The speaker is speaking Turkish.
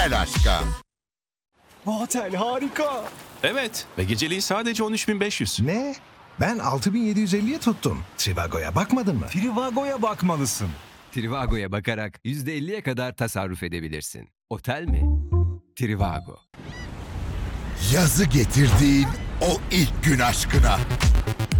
El aşka. Bu otel harika. Evet ve geceliği sadece 13.500. Ne? Ben 6.750'ye tuttum. Trivago'ya bakmadın mı? Trivago'ya bakmalısın. Trivago'ya bakarak %50'ye kadar tasarruf edebilirsin. Otel mi? Trivago. Yazı getirdiğin o ilk gün aşkına.